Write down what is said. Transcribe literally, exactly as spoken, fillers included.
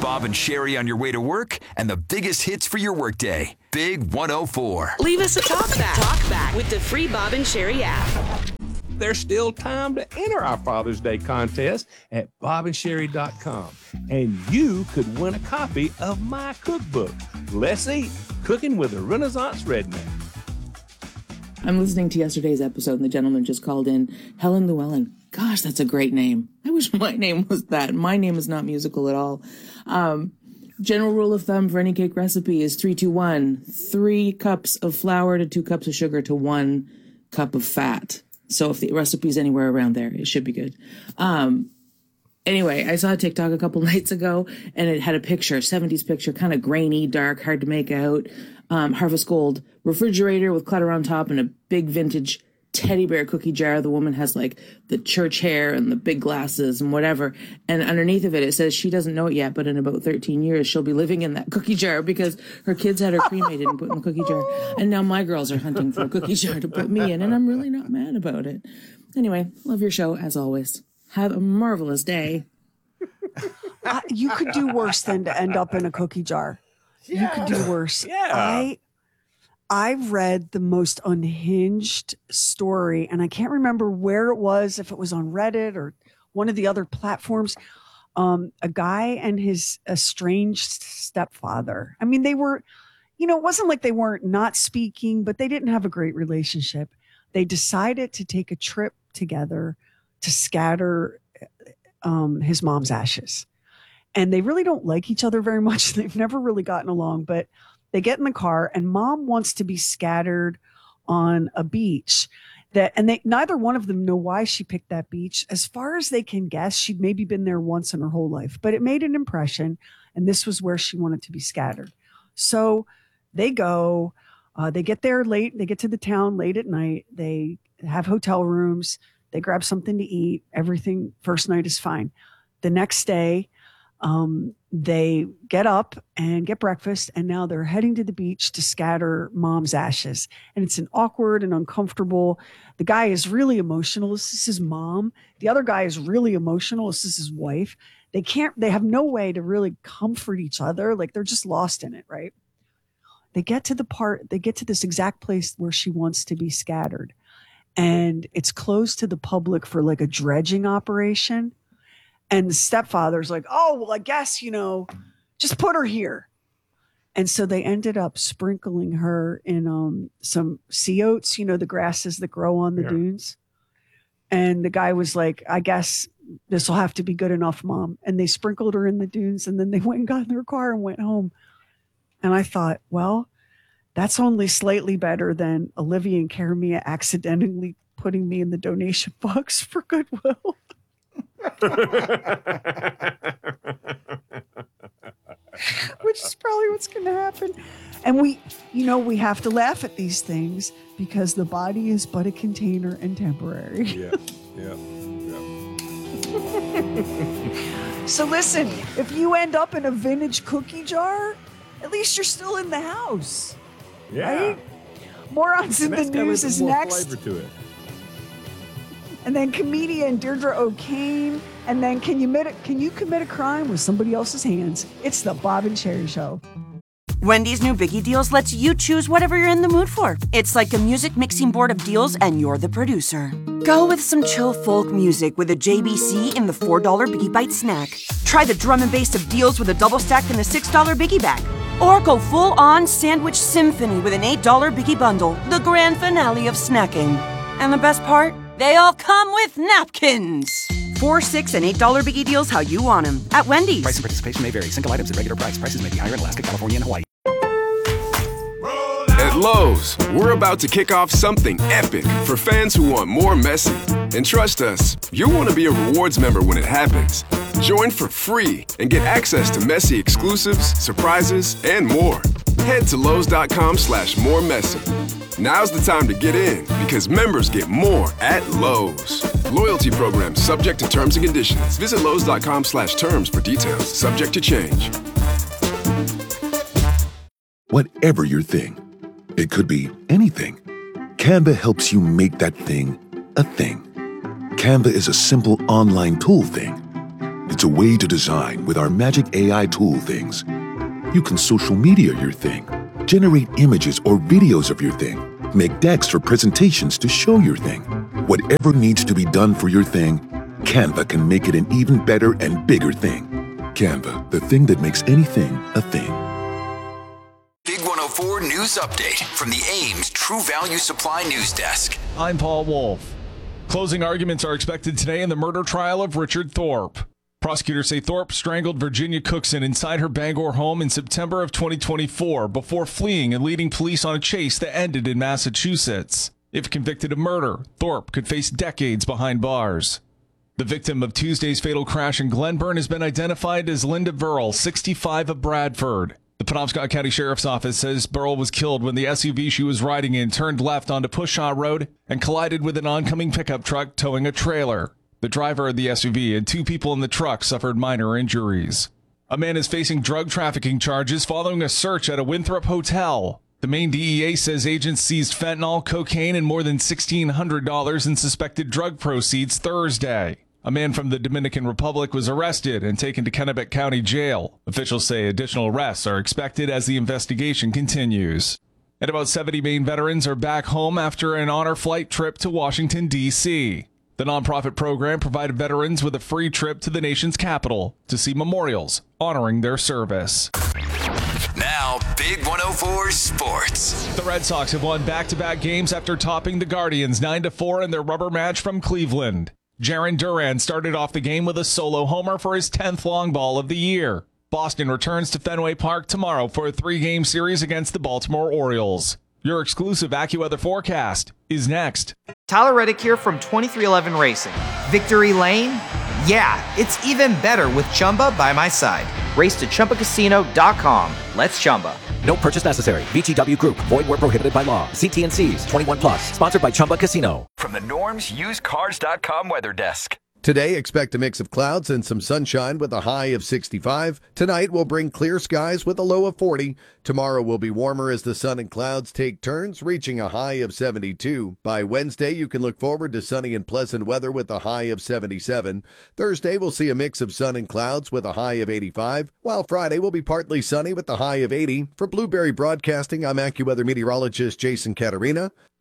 Bob and Sherry on your way to work and the biggest hits for your workday. Big one oh four. Leave us a talk back. Talk back with the free Bob and Sherry app. There's still time to enter our Father's Day contest at bob and sherry dot com, and you could win a copy of my cookbook, Let's Eat, Cooking with a Renaissance Redneck. I'm listening to yesterday's episode, and the gentleman just called in Helen Llewellyn. Gosh, that's a great name. I wish my name was that. My name is not musical at all. Um, general rule of thumb for any cake recipe is three two one. Three cups of flour to two cups of sugar to one cup of fat. So if the recipe's anywhere around there, it should be good. Um, anyway, I saw a TikTok a couple nights ago, and it had a picture, seventies picture, kind of grainy, dark, hard to make out. Um, Harvest Gold refrigerator with clutter on top and a big vintage teddy bear cookie jar. The woman has like the church hair and the big glasses and whatever. And underneath of it, it says she doesn't know it yet, but in about thirteen years, she'll be living in that cookie jar because her kids had her cremated and put in the cookie jar. And now my girls are hunting for a cookie jar to put me in. And I'm really not mad about it. Anyway, love your show as always. Have a marvelous day. Uh, you could do worse than to end up in a cookie jar. Yeah. You could do worse. Yeah. I I've read the most unhinged story, and I can't remember where it was, if it was on Reddit or one of the other platforms. Um, a guy and his estranged stepfather. I mean, they were, you know, it wasn't like they weren't not speaking, but they didn't have a great relationship. They decided to take a trip together to scatter um, his mom's ashes. And they really don't like each other very much. They've never really gotten along, but they get in the car and mom wants to be scattered on a beach that, and they, neither one of them know why she picked that beach. As far as they can guess, she'd maybe been there once in her whole life, but it made an impression. And this was where she wanted to be scattered. So they go, uh, they get there late. They get to the town late at night. They have hotel rooms. They grab something to eat. Everything first night is fine. The next day, Um, they get up and get breakfast, and now they're heading to the beach to scatter mom's ashes. And it's an awkward and uncomfortable. The guy is really emotional. This is his mom. The other guy is really emotional. This is his wife. They can't, they have no way to really comfort each other. Like they're just lost in it, right? They get to the part, they get to this exact place where she wants to be scattered. And it's closed to the public for like a dredging operation. And the stepfather's like, oh, well, I guess, you know, just put her here. And so they ended up sprinkling her in um, some sea oats, you know, the grasses that grow on the yeah. dunes. And the guy was like, I guess this will have to be good enough, Mom. And they sprinkled her in the dunes, and then they went and got in their car and went home. And I thought, well, that's only slightly better than Olivia and Karamia accidentally putting me in the donation box for Goodwill. Which is probably what's going to happen. And we, you know, we have to laugh at these things because the body is but a container and temporary. Yeah, yeah, yeah. So listen, if you end up in a vintage cookie jar, at least you're still in the house. Yeah. Right? Morons in the News is next. Flavor to it. And then comedian Deirdre O'Kane. And then can you, commit a, can you commit a crime with somebody else's hands? It's the Bob and Sherry Show. Wendy's new Biggie Deals lets you choose whatever you're in the mood for. It's like a music mixing board of deals, and you're the producer. Go with some chill folk music with a J B C in the four dollar Biggie Bite snack. Try the drum and bass of deals with a double stack in the six dollar Biggie Bag. Or go full-on sandwich symphony with an eight dollar Biggie Bundle, the grand finale of snacking. And the best part? They all come with napkins. Four, six, and eight dollar Biggie Deals how you want them at Wendy's. Price and participation may vary. Single items at regular price. Prices may be higher in Alaska, California, and Hawaii. At Lowe's, we're about to kick off something epic for fans who want more messy. And trust us, you'll want to be a rewards member when it happens. Join for free and get access to messy exclusives, surprises, and more. Head to Lowe's.com slash more messy. Now's the time to get in because members get more at Lowe's. Loyalty program subject to terms and conditions. Visit Lowe's.com slash terms for details. Subject to change. Whatever your thing, it could be anything. Canva helps you make that thing a thing. Canva is a simple online tool thing. It's a way to design with our magic A I tool things. You can social media your thing, generate images or videos of your thing, make decks for presentations to show your thing. Whatever needs to be done for your thing, Canva can make it an even better and bigger thing. Canva, the thing that makes anything a thing. Big one oh four News Update from the Ames True Value Supply News Desk. I'm Paul Wolf. Closing arguments are expected today in the murder trial of Richard Thorpe. Prosecutors say Thorpe strangled Virginia Cookson inside her Bangor home in September of twenty twenty-four before fleeing and leading police on a chase that ended in Massachusetts. If convicted of murder, Thorpe could face decades behind bars. The victim of Tuesday's fatal crash in Glenburn has been identified as Linda Burrell, sixty-five, of Bradford. The Penobscot County Sheriff's Office says Burrell was killed when the S U V she was riding in turned left onto Pushaw Road and collided with an oncoming pickup truck towing a trailer. The driver of the S U V and two people in the truck suffered minor injuries. A man is facing drug trafficking charges following a search at a Winthrop hotel. The Maine D E A says agents seized fentanyl, cocaine, and more than sixteen hundred dollars in suspected drug proceeds Thursday. A man from the Dominican Republic was arrested and taken to Kennebec County Jail. Officials say additional arrests are expected as the investigation continues. And about seventy Maine veterans are back home after an honor flight trip to Washington, D C The nonprofit program provided veterans with a free trip to the nation's capital to see memorials honoring their service. Now, Big one oh four Sports. The Red Sox have won back-to-back games after topping the Guardians nine to four in their rubber match from Cleveland. Jarren Duran started off the game with a solo homer for his tenth long ball of the year. Boston returns to Fenway Park tomorrow for a three-game series against the Baltimore Orioles. Your exclusive AccuWeather forecast is next. Tyler Reddick here from twenty-three eleven Racing. Victory Lane? Yeah, it's even better with Chumba by my side. Race to Chumba Casino dot com. Let's Chumba. No purchase necessary. V G W Group. Void where prohibited by law. See T and C's. twenty-one plus. Sponsored by Chumba Casino. From the Norm's Used Cars dot com weather desk. Today, expect a mix of clouds and some sunshine with a high of sixty-five. Tonight will bring clear skies with a low of forty. Tomorrow will be warmer as the sun and clouds take turns, reaching a high of seventy-two. By Wednesday, you can look forward to sunny and pleasant weather with a high of seventy-seven. Thursday, we'll see a mix of sun and clouds with a high of eighty-five, while Friday will be partly sunny with a high of eighty. For Blueberry Broadcasting, I'm AccuWeather meteorologist Jason Caterina.